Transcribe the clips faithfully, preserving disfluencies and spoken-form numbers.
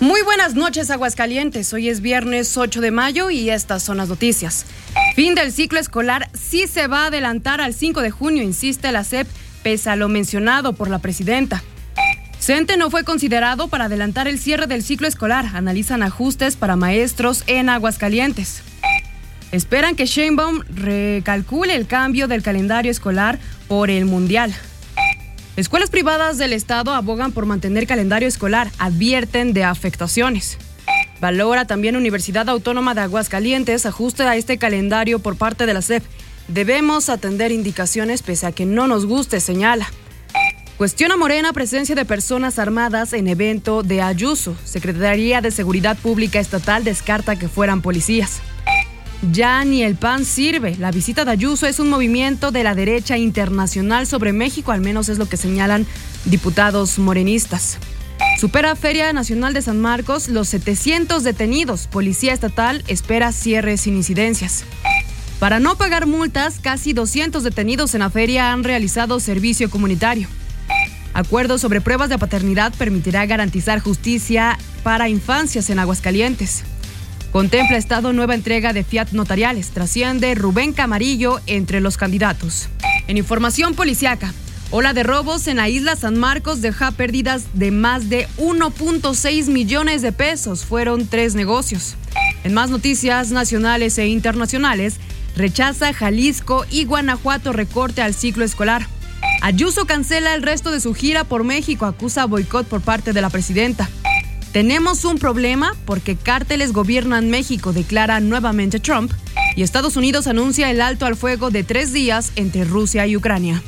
Muy buenas noches, Aguascalientes. Hoy es viernes ocho de mayo y estas son las noticias. Fin del ciclo escolar sí se va a adelantar al cinco de junio, insiste la S E P, pese a lo mencionado por la presidenta. CENTE no fue considerado para adelantar el cierre del ciclo escolar. Analizan ajustes para maestros en Aguascalientes. Esperan que Sheinbaum recalcule el cambio del calendario escolar por el Mundial. Escuelas privadas del Estado abogan por mantener calendario escolar, advierten de afectaciones. Valora también Universidad Autónoma de Aguascalientes ajuste a este calendario por parte de la S E P. Debemos atender indicaciones pese a que no nos guste, señala. Cuestiona Morena presencia de personas armadas en evento de Ayuso. Secretaría de Seguridad Pública Estatal descarta que fueran policías. Ya ni el P A N sirve. La visita de Ayuso es un movimiento de la derecha internacional sobre México, al menos es lo que señalan diputados morenistas. Supera Feria Nacional de San Marcos los setecientos detenidos. Policía Estatal espera cierre sin incidencias. Para no pagar multas, casi doscientos detenidos en la feria han realizado servicio comunitario. Acuerdo sobre pruebas de paternidad permitirá garantizar justicia para infancias en Aguascalientes. Contempla Estado nueva entrega de fiat notariales. Trasciende Rubén Camarillo entre los candidatos. En información policiaca, ola de robos en la isla San Marcos deja pérdidas de más de uno punto seis millones de pesos. Fueron tres negocios. En más noticias nacionales e internacionales, rechaza Jalisco y Guanajuato recorte al ciclo escolar. Ayuso cancela el resto de su gira por México, acusa boicot por parte de la presidenta. Tenemos un problema porque cárteles gobiernan México, declara nuevamente Trump, y Estados Unidos anuncia el alto al fuego de tres días entre Rusia y Ucrania.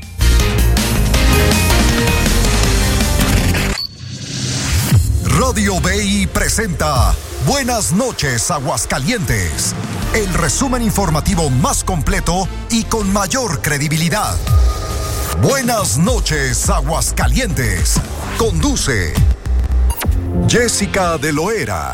Radio B I presenta Buenas noches, Aguascalientes, el resumen informativo más completo y con mayor credibilidad. Buenas noches, Aguascalientes. Conduce Jessica de Loera.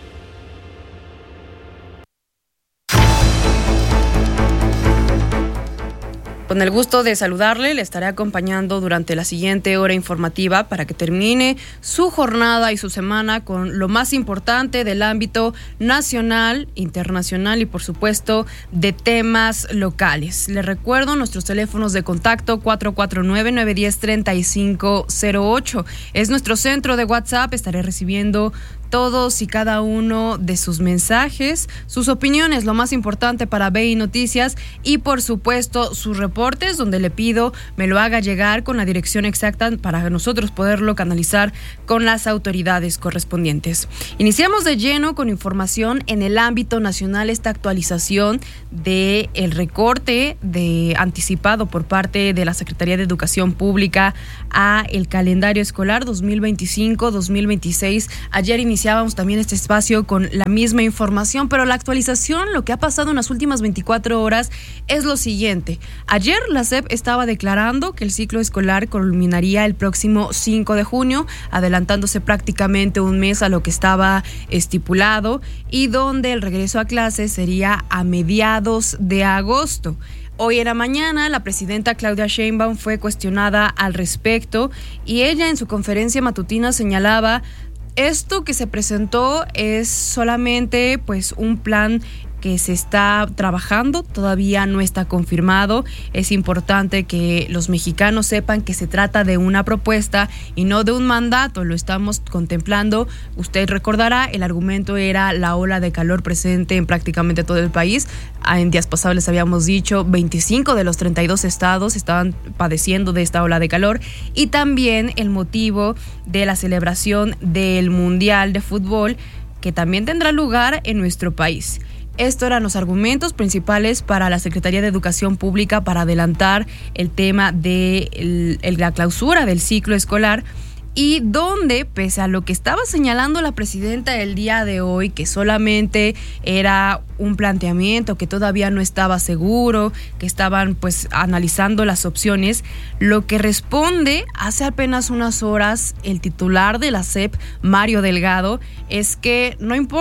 Con el gusto de saludarle, le estaré acompañando durante la siguiente hora informativa para que termine su jornada y su semana con lo más importante del ámbito nacional, internacional y por supuesto de temas locales. Les recuerdo nuestros teléfonos de contacto cuatro cuatro nueve, nueve uno cero, tres cinco cero ocho. Es nuestro centro de WhatsApp, estaré recibiendo todos y cada uno de sus mensajes, sus opiniones, lo más importante para B I Noticias y por supuesto sus reportes, donde le pido me lo haga llegar con la dirección exacta para nosotros poderlo canalizar con las autoridades correspondientes. Iniciamos de lleno con información en el ámbito nacional, esta actualización de el recorte de anticipado por parte de la Secretaría de Educación Pública a el calendario escolar dos mil veinticinco dos mil veintiséis. Ayer inició Iniciábamos también este espacio con la misma información, pero la actualización, lo que ha pasado en las últimas veinticuatro horas es lo siguiente. Ayer la S E P estaba declarando que el ciclo escolar culminaría el próximo cinco de junio, adelantándose prácticamente un mes a lo que estaba estipulado y donde el regreso a clases sería a mediados de agosto. Hoy en la mañana, la presidenta Claudia Sheinbaum fue cuestionada al respecto y ella en su conferencia matutina señalaba: esto que se presentó es solamente pues un plan que se está trabajando, todavía no está confirmado. Es importante que los mexicanos sepan que se trata de una propuesta y no de un mandato, lo estamos contemplando. Usted recordará, el argumento era la ola de calor presente en prácticamente todo el país. En días pasados les habíamos dicho, veinticinco de los treinta y dos estados estaban padeciendo de esta ola de calor y también el motivo de la celebración del Mundial de Fútbol, que también tendrá lugar en nuestro país. Estos eran los argumentos principales para la Secretaría de Educación Pública para adelantar el tema de el, el, la clausura del ciclo escolar, y donde, pese a lo que estaba señalando la presidenta el día de hoy, que solamente era un planteamiento, que todavía no estaba seguro, que estaban pues analizando las opciones, lo que responde hace apenas unas horas el titular de la S E P, Mario Delgado, es que no importa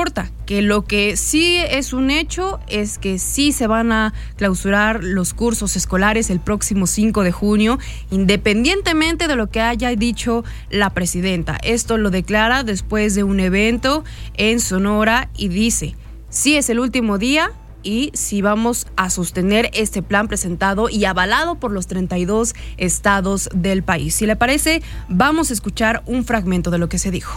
que lo que sí es un hecho es que sí se van a clausurar los cursos escolares el próximo cinco de junio, independientemente de lo que haya dicho la presidenta. Esto lo declara después de un evento en Sonora y dice: sí es el último día y si vamos a sostener este plan presentado y avalado por los treinta y dos estados del país. Si le parece, vamos a escuchar un fragmento de lo que se dijo.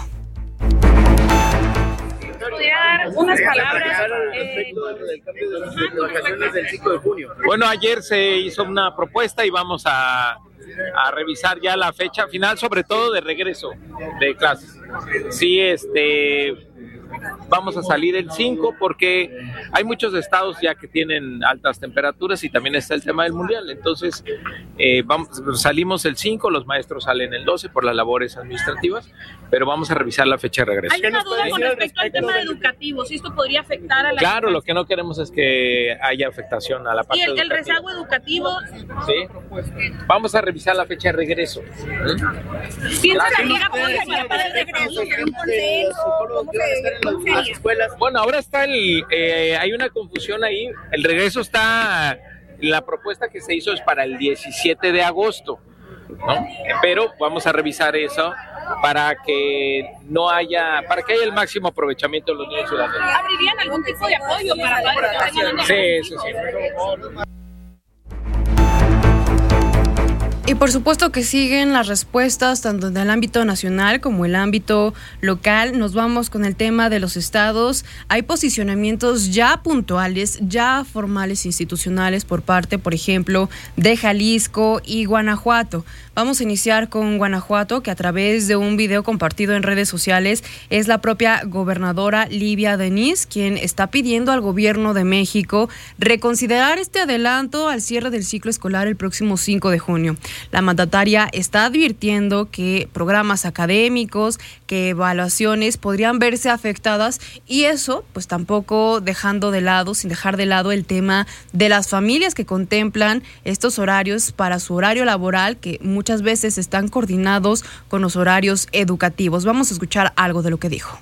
Unas palabras eh, del cambio de las vacaciones del cinco de junio. Bueno, ayer se hizo una propuesta y vamos a, a revisar ya la fecha final, sobre todo de regreso de clases. Sí, este... vamos a salir el cinco porque hay muchos estados ya que tienen altas temperaturas y también está el tema del mundial. Entonces, eh, vamos, salimos el cinco, los maestros salen el doce por las labores administrativas, pero vamos a revisar la fecha de regreso. Hay una duda con respecto al tema educativo, si esto podría afectar a la... Claro, lo que no queremos es que haya afectación a la parte ¿Y el, el educativa. rezago educativo? Sí, vamos a revisar la fecha de regreso. ¿Piensa la liga apoya para el regreso? ¿Un consejo? ¿Cómo que las escuelas? Bueno, ahora está el, eh, hay una confusión ahí. El regreso está, la propuesta que se hizo es para el diecisiete de agosto, ¿no? Pero vamos a revisar eso para que no haya, para que haya el máximo aprovechamiento de los niños ciudadanos. ¿Abrirían algún tipo de apoyo para padres que tengan? Sí, sí, sí. Y por supuesto que siguen las respuestas tanto en el ámbito nacional como el ámbito local. Nos vamos con el tema de los estados. Hay posicionamientos ya puntuales, ya formales, institucionales por parte, por ejemplo, de Jalisco y Guanajuato. Vamos a iniciar con Guanajuato, que a través de un video compartido en redes sociales es la propia gobernadora Livia Denis quien está pidiendo al gobierno de México reconsiderar este adelanto al cierre del ciclo escolar el próximo cinco de junio. La mandataria está advirtiendo que programas académicos, que evaluaciones podrían verse afectadas y eso pues tampoco dejando de lado, sin dejar de lado el tema de las familias que contemplan estos horarios para su horario laboral que muchas veces están coordinados con los horarios educativos. Vamos a escuchar algo de lo que dijo.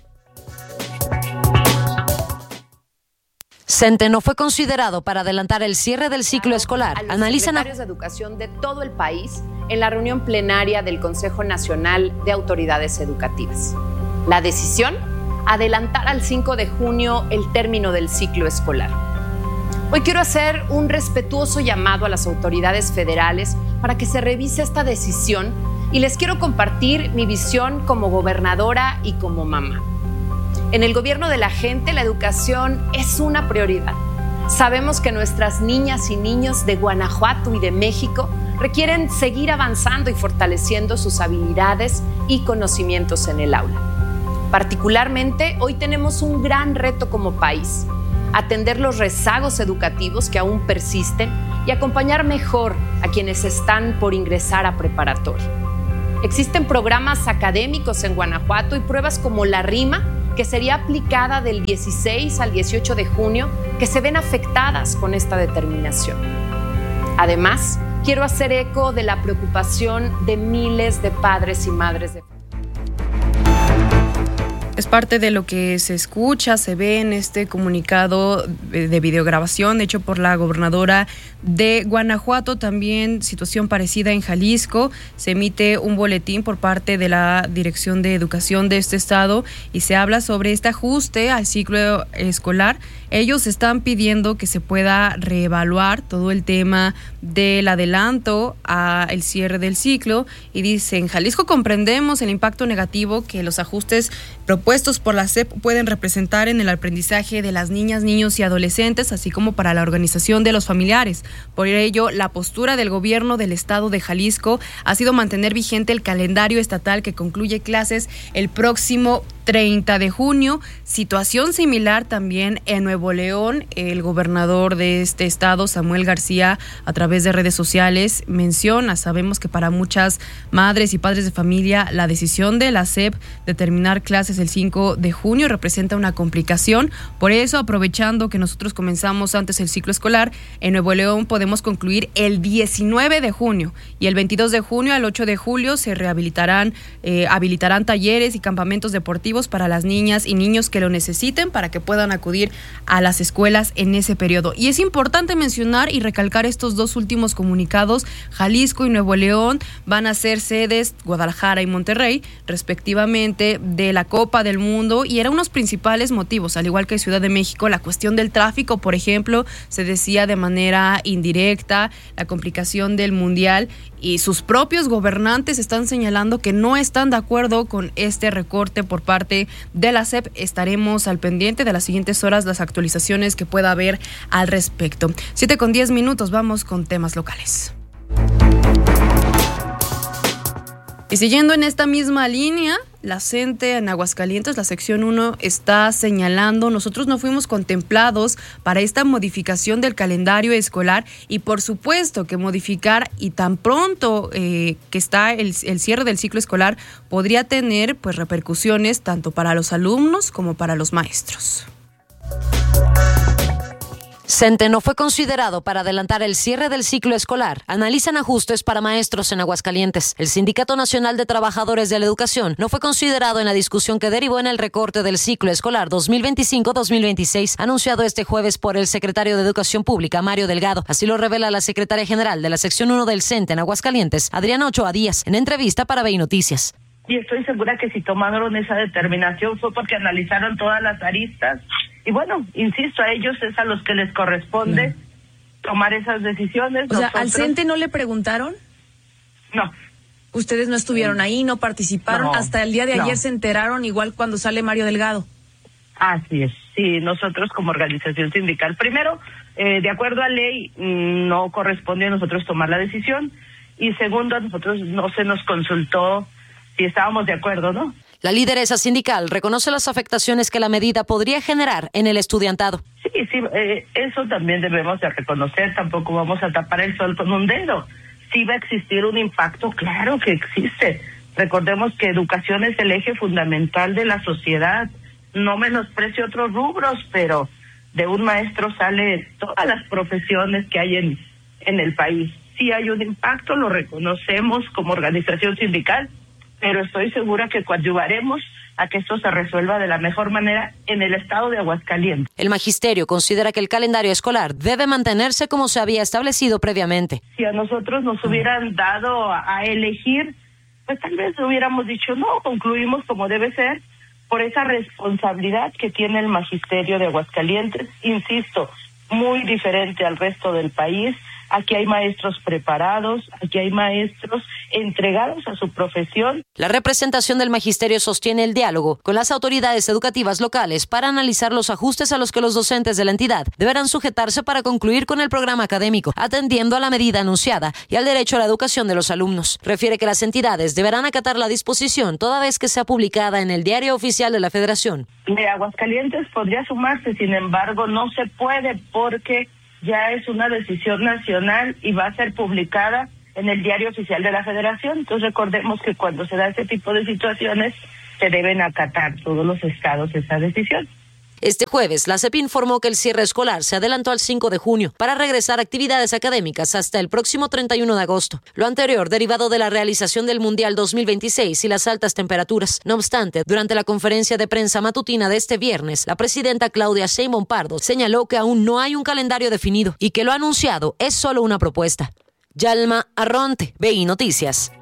Centeno fue considerado para adelantar el cierre del ciclo escolar. A los Analizan secretarios de educación de todo el país en la reunión plenaria del Consejo Nacional de Autoridades Educativas. La decisión, adelantar al cinco de junio el término del ciclo escolar. Hoy quiero hacer un respetuoso llamado a las autoridades federales para que se revise esta decisión y les quiero compartir mi visión como gobernadora y como mamá. En el gobierno de la gente, la educación es una prioridad. Sabemos que nuestras niñas y niños de Guanajuato y de México requieren seguir avanzando y fortaleciendo sus habilidades y conocimientos en el aula. Particularmente, hoy tenemos un gran reto como país: atender los rezagos educativos que aún persisten y acompañar mejor a quienes están por ingresar a preparatoria. Existen programas académicos en Guanajuato y pruebas como la RIMA, que sería aplicada del dieciséis al dieciocho de junio, que se ven afectadas con esta determinación. Además, quiero hacer eco de la preocupación de miles de padres y madres de Es parte de lo que se escucha, se ve en este comunicado de videograbación hecho por la gobernadora de Guanajuato. También situación parecida en Jalisco. Se emite un boletín por parte de la Dirección de Educación de este estado y se habla sobre este ajuste al ciclo escolar. Ellos están pidiendo que se pueda reevaluar todo el tema del adelanto al cierre del ciclo y dicen: Jalisco comprendemos el impacto negativo que los ajustes propuestos por la S E P pueden representar en el aprendizaje de las niñas, niños y adolescentes, así como para la organización de los familiares. Por ello, la postura del gobierno del estado de Jalisco ha sido mantener vigente el calendario estatal que concluye clases el próximo treinta de junio. Situación similar también en Nuevo León. El gobernador de este estado, Samuel García, a través de redes sociales menciona: sabemos que para muchas madres y padres de familia la decisión de la S E P de terminar clases el cinco de junio representa una complicación. Por eso, aprovechando que nosotros comenzamos antes el ciclo escolar, en Nuevo León podemos concluir el diecinueve de junio y el veintidós de junio al ocho de julio se rehabilitarán, eh, habilitarán talleres y campamentos deportivos educativos para las niñas y niños que lo necesiten para que puedan acudir a las escuelas en ese periodo. Y es importante mencionar y recalcar estos dos últimos comunicados. Jalisco y Nuevo León van a ser sedes, Guadalajara y Monterrey, respectivamente, de la Copa del Mundo, y eran unos principales motivos, al igual que Ciudad de México, la cuestión del tráfico, por ejemplo, se decía de manera indirecta, la complicación del Mundial, y sus propios gobernantes están señalando que no están de acuerdo con este recorte por parte de la S E P. Estaremos al pendiente de las siguientes horas las actualizaciones que pueda haber al respecto. Siete con diez minutos, vamos con temas locales. Y siguiendo en esta misma línea, la CENTE en Aguascalientes, la sección uno, está señalando: nosotros no fuimos contemplados para esta modificación del calendario escolar, y por supuesto que modificar y tan pronto eh, que está el, el cierre del ciclo escolar podría tener pues repercusiones tanto para los alumnos como para los maestros. CENTE no fue considerado para adelantar el cierre del ciclo escolar. Analizan ajustes para maestros en Aguascalientes. El Sindicato Nacional de Trabajadores de la Educación no fue considerado en la discusión que derivó en el recorte del ciclo escolar dos mil veinticinco dos mil veintiséis, anunciado este jueves por el secretario de Educación Pública, Mario Delgado. Así lo revela la secretaria general de la sección uno del CENTE en Aguascalientes, Adriana Ochoa Díaz, en entrevista para B I Noticias. Y estoy segura que si tomaron esa determinación fue porque analizaron todas las aristas. Y bueno, insisto, a ellos es a los que les corresponde no. tomar esas decisiones. O sea, Nosotros... ¿al CENTE no le preguntaron? No. Ustedes no estuvieron ahí, no participaron, no, hasta el día de ayer no. se enteraron, igual cuando sale Mario Delgado. Así es, sí, nosotros como organización sindical, primero, eh, de acuerdo a ley, no corresponde a nosotros tomar la decisión, y segundo, a nosotros no se nos consultó si estábamos de acuerdo, ¿no? La lideresa sindical reconoce las afectaciones que la medida podría generar en el estudiantado. Sí, sí, eh, eso también debemos de reconocer, tampoco vamos a tapar el sol con un dedo. Sí va a existir un impacto, claro que existe. Recordemos que educación es el eje fundamental de la sociedad. No menosprecio otros rubros, pero de un maestro sale todas las profesiones que hay en, en el país. Sí hay un impacto, lo reconocemos como organización sindical, pero estoy segura que coadyuvaremos a que esto se resuelva de la mejor manera en el estado de Aguascalientes. El magisterio considera que el calendario escolar debe mantenerse como se había establecido previamente. Si a nosotros nos hubieran dado a, a elegir, pues tal vez hubiéramos dicho no, concluimos como debe ser, por esa responsabilidad que tiene el magisterio de Aguascalientes, insisto, muy diferente al resto del país. Aquí hay maestros preparados, aquí hay maestros entregados a su profesión. La representación del magisterio sostiene el diálogo con las autoridades educativas locales para analizar los ajustes a los que los docentes de la entidad deberán sujetarse para concluir con el programa académico, atendiendo a la medida anunciada y al derecho a la educación de los alumnos. Refiere que las entidades deberán acatar la disposición toda vez que sea publicada en el Diario Oficial de la Federación. De Aguascalientes podría sumarse, sin embargo, no se puede porque ya es una decisión nacional y va a ser publicada en el Diario Oficial de la Federación. Entonces recordemos que cuando se da este tipo de situaciones se deben acatar todos los estados esa decisión. Este jueves, la S E P informó que el cierre escolar se adelantó al cinco de junio para regresar a actividades académicas hasta el próximo treinta y uno de agosto. Lo anterior derivado de la realización del Mundial dos mil veintiséis y las altas temperaturas. No obstante, durante la conferencia de prensa matutina de este viernes, la presidenta Claudia Sheinbaum Pardo señaló que aún no hay un calendario definido y que lo anunciado es solo una propuesta. Yalma Arronte, B I Noticias.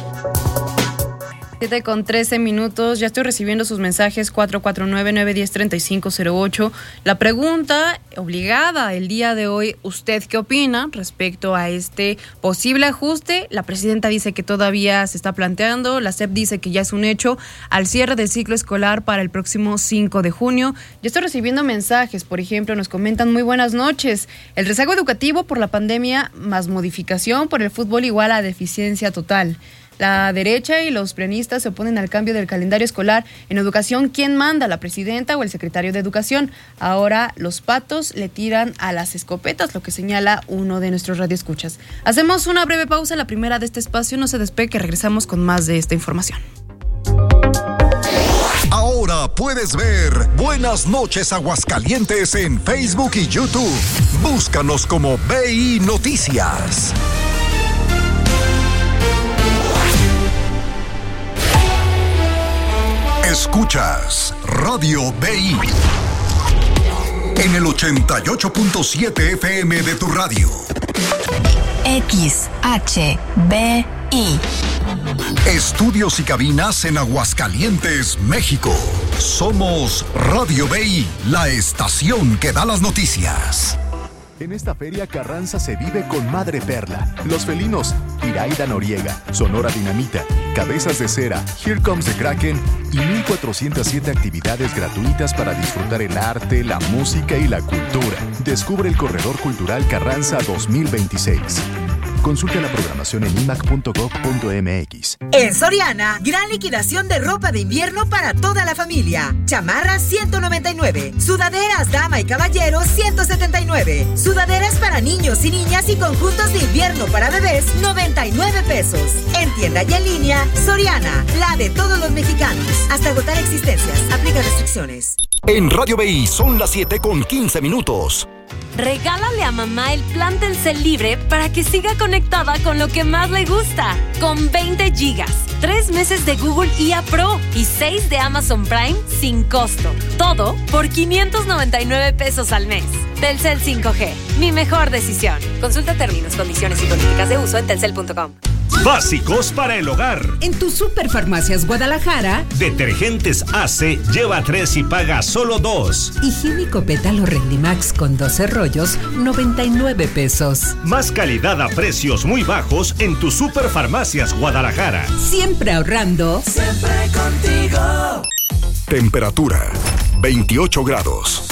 siete con trece minutos, ya estoy recibiendo sus mensajes cuatro cuatro nueve, nueve uno cero, tres cinco cero ocho. La pregunta obligada el día de hoy, ¿usted qué opina respecto a este posible ajuste? La presidenta dice que todavía se está planteando, la S E P dice que ya es un hecho al cierre del ciclo escolar para el próximo cinco de junio. Yo estoy recibiendo mensajes, por ejemplo, nos comentan: muy buenas noches, el rezago educativo por la pandemia más modificación por el fútbol igual a deficiencia total. La derecha y los preanistas se oponen al cambio del calendario escolar. En educación, ¿quién manda? ¿La presidenta o el secretario de Educación? Ahora los patos le tiran a las escopetas, lo que señala uno de nuestros radioescuchas. Hacemos una breve pausa, la primera de este espacio. No se despegue, que regresamos con más de esta información. Ahora puedes ver Buenas noches Aguascalientes en Facebook y YouTube. Búscanos como B I Noticias. Escuchas Radio B I en el ochenta y ocho punto siete F M de tu radio. X H B I. Estudios y cabinas en Aguascalientes, México. Somos Radio B I, la estación que da las noticias. En esta feria Carranza se vive con Madre Perla, Los Felinos, Iraida Noriega, Sonora Dinamita, Cabezas de Cera, Here Comes the Kraken y mil cuatrocientas siete actividades gratuitas para disfrutar el arte, la música y la cultura. Descubre el Corredor Cultural Carranza dos mil veintiséis. Consulta la programación en i m a c punto gov punto m x. En Soriana, gran liquidación de ropa de invierno para toda la familia. Chamarras ciento noventa y nueve, sudaderas dama y caballero ciento setenta y nueve, sudaderas para niños y niñas y conjuntos de invierno para bebés noventa y nueve pesos. En tienda y en línea, Soriana, la de todos los mexicanos. Hasta agotar existencias. Aplica restricciones. En Radio B I son las siete con quince minutos. Regálale a mamá el plan Telcel Libre para que siga conectada con lo que más le gusta. Con veinte gigas, tres meses de Google I A Pro y seis de Amazon Prime sin costo. Todo por quinientos noventa y nueve pesos al mes. Telcel cinco G, mi mejor decisión. Consulta términos, condiciones y políticas de uso en telcel punto com. Básicos para el hogar. En tu Superfarmacias Guadalajara, detergentes A C lleva tres y paga solo dos. Higiénico Pétalo Rendimax con doce rollos, noventa y nueve pesos. Más calidad a precios muy bajos en tu Superfarmacias Guadalajara. Siempre ahorrando. Siempre contigo. Temperatura veintiocho grados.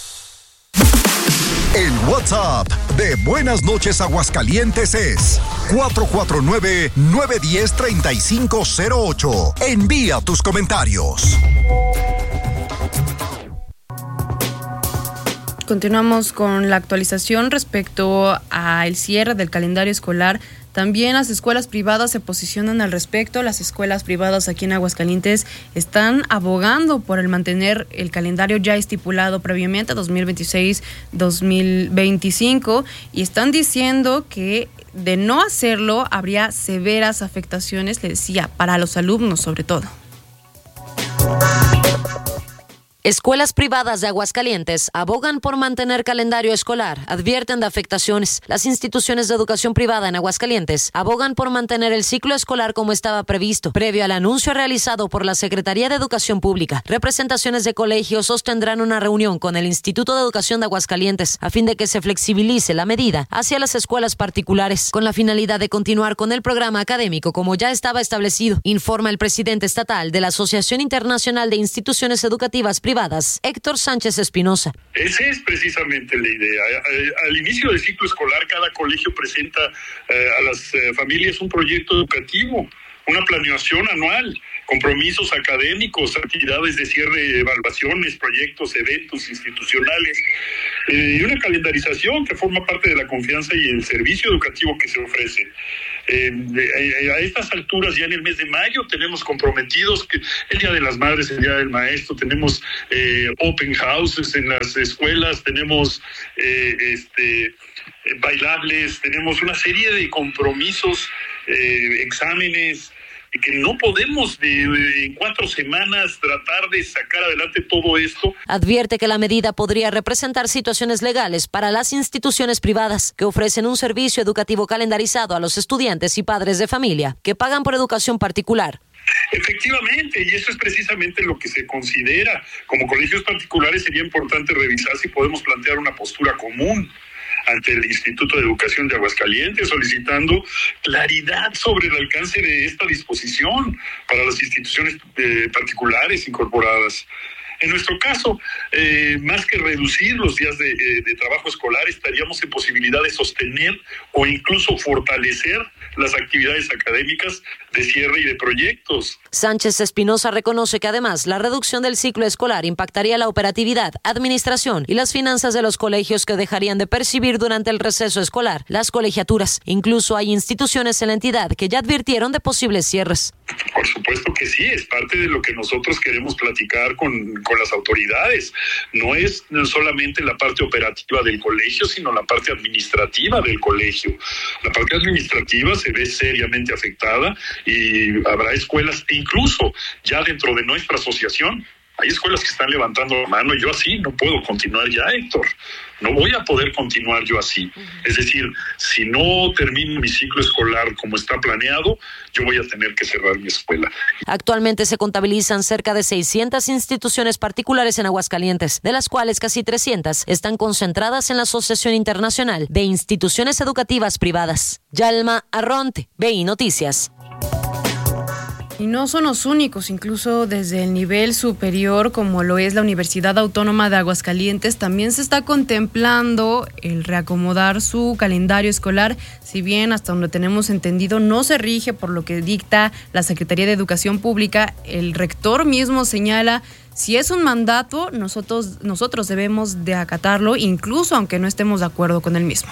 El WhatsApp de Buenas Noches Aguascalientes es cuatro cuatro nueve, nueve uno cero, tres cinco cero ocho. Envía tus comentarios. Continuamos con la actualización respecto al cierre del calendario escolar. También las escuelas privadas se posicionan al respecto. Las escuelas privadas aquí en Aguascalientes están abogando por el mantener el calendario ya estipulado previamente, dos mil veintiséis dos mil veinticinco, y están diciendo que de no hacerlo habría severas afectaciones, le decía, para los alumnos sobre todo. Escuelas privadas de Aguascalientes abogan por mantener calendario escolar, advierten de afectaciones. Las instituciones de educación privada en Aguascalientes abogan por mantener el ciclo escolar como estaba previsto, previo al anuncio realizado por la Secretaría de Educación Pública. Representaciones de colegios sostendrán una reunión con el Instituto de Educación de Aguascalientes a fin de que se flexibilice la medida hacia las escuelas particulares, con la finalidad de continuar con el programa académico como ya estaba establecido, informa el presidente estatal de la Asociación Internacional de Instituciones Educativas Privadas, Héctor Sánchez Espinosa. Esa es precisamente la idea. Al inicio del ciclo escolar, cada colegio presenta eh, a las eh, familias un proyecto educativo, una planeación anual, compromisos académicos, actividades de cierre, evaluaciones, proyectos, eventos institucionales, eh, y una calendarización que forma parte de la confianza y el servicio educativo que se ofrece. Eh, eh, a estas alturas, ya en el mes de mayo, tenemos comprometidos que el Día de las Madres, el Día del Maestro, tenemos eh, open houses en las escuelas, tenemos eh, este, eh, bailables, tenemos una serie de compromisos, eh, exámenes, y que no podemos de, de, en cuatro semanas tratar de sacar adelante todo esto. Advierte que la medida podría representar situaciones legales para las instituciones privadas que ofrecen un servicio educativo calendarizado a los estudiantes y padres de familia que pagan por educación particular. Efectivamente, y eso es precisamente lo que se considera. Como colegios particulares sería importante revisar si podemos plantear una postura común ante el Instituto de Educación de Aguascalientes, solicitando claridad sobre el alcance de esta disposición para las instituciones eh, particulares incorporadas. En nuestro caso, eh, más que reducir los días de, eh, de trabajo escolar, estaríamos en posibilidad de sostener o incluso fortalecer las actividades académicas de cierre y de proyectos. Sánchez Espinosa reconoce que además la reducción del ciclo escolar impactaría la operatividad, administración y las finanzas de los colegios que dejarían de percibir durante el receso escolar las colegiaturas. Incluso hay instituciones en la entidad que ya advirtieron de posibles cierres. Por supuesto que sí, es parte de lo que nosotros queremos platicar con, con las autoridades. No es solamente la parte operativa del colegio, sino la parte administrativa del colegio. La parte administrativa se ve seriamente afectada y habrá escuelas, incluso ya dentro de nuestra asociación, hay escuelas que están levantando la mano y yo así no puedo continuar ya, Héctor. No voy a poder continuar yo así. Es decir, si no termino mi ciclo escolar como está planeado, yo voy a tener que cerrar mi escuela. Actualmente se contabilizan cerca de seiscientas instituciones particulares en Aguascalientes, de las cuales casi trescientas están concentradas en la Asociación Internacional de Instituciones Educativas Privadas. Yalma Arronte, B I Noticias. Y no son los únicos, incluso desde el nivel superior, como lo es la Universidad Autónoma de Aguascalientes, también se está contemplando el reacomodar su calendario escolar, si bien hasta donde tenemos entendido no se rige por lo que dicta la Secretaría de Educación Pública. El rector mismo señala: si es un mandato, nosotros, nosotros debemos de acatarlo, incluso aunque no estemos de acuerdo con el mismo.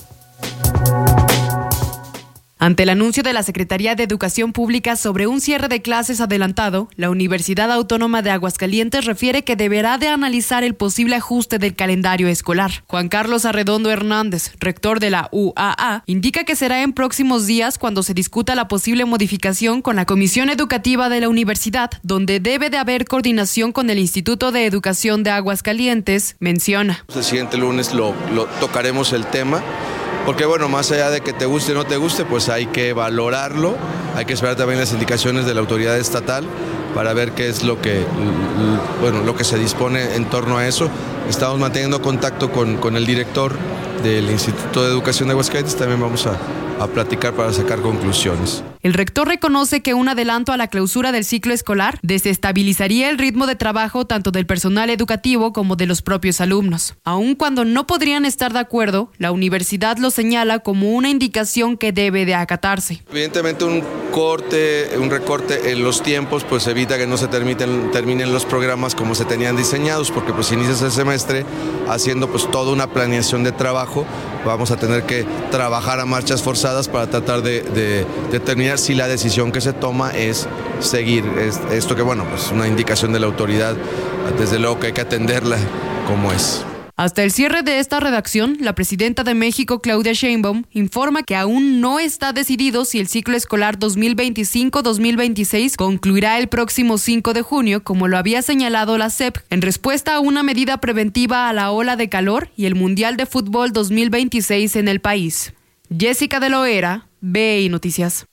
Ante el anuncio de la Secretaría de Educación Pública sobre un cierre de clases adelantado, la Universidad Autónoma de Aguascalientes refiere que deberá de analizar el posible ajuste del calendario escolar. Juan Carlos Arredondo Hernández, rector de la U A A, indica que será en próximos días cuando se discuta la posible modificación con la Comisión Educativa de la Universidad, donde debe de haber coordinación con el Instituto de Educación de Aguascalientes, menciona. El siguiente lunes lo, lo tocaremos el tema. Porque bueno, más allá de que te guste o no te guste, pues hay que valorarlo, hay que esperar también las indicaciones de la autoridad estatal para ver qué es lo que, bueno, lo que se dispone en torno a eso. Estamos manteniendo contacto con, con el director del Instituto de Educación de Aguascalientes, también vamos a, a platicar para sacar conclusiones. El rector reconoce que un adelanto a la clausura del ciclo escolar desestabilizaría el ritmo de trabajo tanto del personal educativo como de los propios alumnos. Aun cuando no podrían estar de acuerdo, la universidad lo señala como una indicación que debe de acatarse. Evidentemente un corte, un recorte en los tiempos pues evita que no se terminen, terminen los programas como se tenían diseñados, porque pues inicias el semestre haciendo pues toda una planeación de trabajo. Vamos a tener que trabajar a marchas forzadas para tratar de, de, de terminar si la decisión que se toma es seguir es, esto que bueno, pues una indicación de la autoridad, desde luego que hay que atenderla como es. Hasta el cierre de esta redacción, la presidenta de México, Claudia Sheinbaum, informa que aún no está decidido si el ciclo escolar dos mil veinticinco dos mil veintiséis concluirá el próximo cinco de junio, como lo había señalado la S E P, en respuesta a una medida preventiva a la ola de calor y el Mundial de Fútbol dos mil veintiséis en el país. Jessica de Loera, B I Noticias.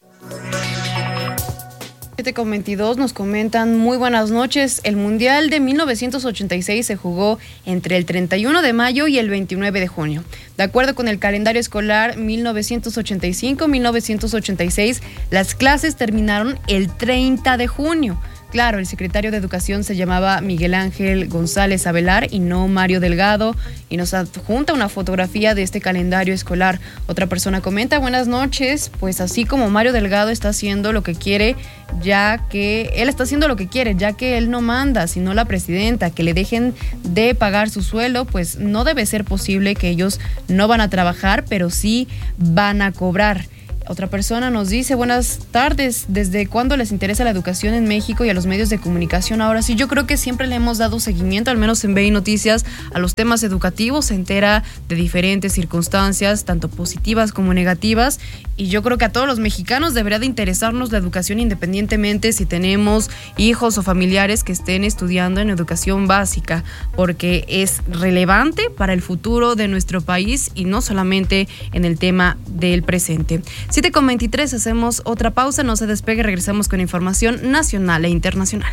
siete con veintidós nos comentan: muy buenas noches. El Mundial de mil novecientos ochenta y seis se jugó entre el treinta y uno de mayo y el veintinueve de junio. De acuerdo con el calendario escolar mil novecientos ochenta y cinco mil novecientos ochenta y seis, las clases terminaron el treinta de junio. Claro, el secretario de Educación se llamaba Miguel Ángel González Avelar y no Mario Delgado, y nos adjunta una fotografía de este calendario escolar. Otra persona comenta: buenas noches, pues así como Mario Delgado está haciendo lo que quiere, ya que él está haciendo lo que quiere, ya que él no manda, sino la presidenta, que le dejen de pagar su sueldo, pues no debe ser posible que ellos no van a trabajar, pero sí van a cobrar. Otra persona nos dice: buenas tardes, ¿desde cuándo les interesa la educación en México y a los medios de comunicación? Ahora sí, yo creo que siempre le hemos dado seguimiento, al menos en B I Noticias, a los temas educativos. Se entera de diferentes circunstancias, tanto positivas como negativas, y yo creo que a todos los mexicanos debería de interesarnos la educación, independientemente si tenemos hijos o familiares que estén estudiando en educación básica, porque es relevante para el futuro de nuestro país y no solamente en el tema del presente. siete con veintitrés, hacemos otra pausa, no se despegue, regresamos con información nacional e internacional.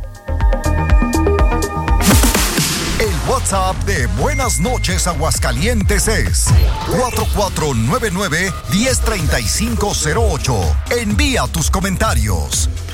El WhatsApp de Buenas Noches Aguascalientes es cuatro cuatro nueve nueve, uno cero tres cinco cero ocho. Envía tus comentarios.